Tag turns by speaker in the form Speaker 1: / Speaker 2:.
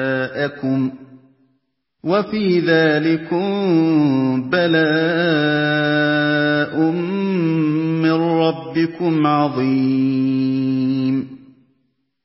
Speaker 1: آبَاءَكُمْ ۖ وَفِي ذَٰلِكُم بَلَاءٌ مِّن رَّبِّكُمْ عَظِيمٌ